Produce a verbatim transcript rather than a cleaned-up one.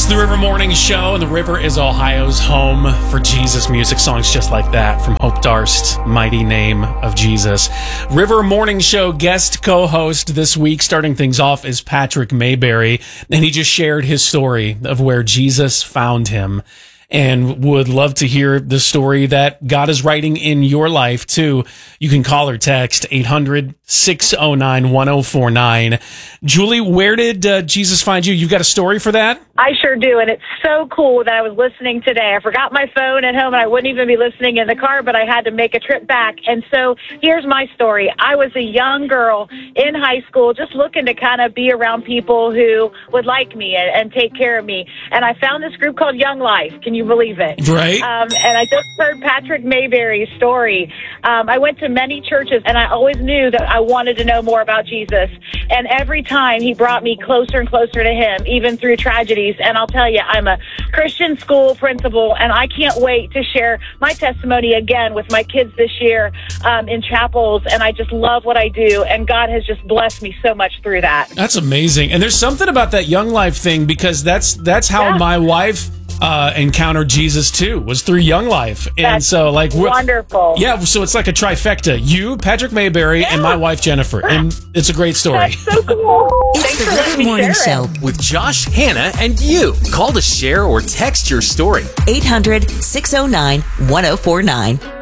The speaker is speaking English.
the River Morning Show, and the River is Ohio's home for Jesus music, songs just like that from Hope Darst, Mighty Name of Jesus. River Morning Show guest co-host this week, starting things off, is Patrick Mayberry, and he just shared his story of where Jesus found him, and would love to hear the story that God is writing in your life, too. You can call or text eight hundred, six oh nine, one oh four nine. Julie, where did uh, Jesus find you? You got a story for that? I sure do, and it's so cool that I was listening today. I forgot my phone at home, and I wouldn't even be listening in the car, but I had to make a trip back. And so here's my story. I was a young girl in high school just looking to kind of be around people who would like me and, and take care of me. And I found this group called Young Life. Can you believe it? Right. Um, and I just heard Patrick Mayberry's story. Um, I went to many churches, and I always knew that I wanted to know more about Jesus. And every time he brought me closer and closer to him, even through tragedies. And I'll tell you, I'm a Christian school principal, and I can't wait to share my testimony again with my kids this year um, in chapels. And I just love what I do, and God has just blessed me so much through that. That's amazing. And there's something about that Young Life thing, because that's that's how Yeah. my wife uh, encountered Jesus too, was through Young Life. And That's so like we're- wonderful. Yeah, so it's like a trifecta. You, Patrick Mayberry, Yeah. and my wife Jennifer. And it's a great story. That's so cool. It's Thanks the for letting River me Morning share Show. it. With Josh, Hannah, and you. Call to share or text your story. eight hundred, six oh nine, one oh four nine.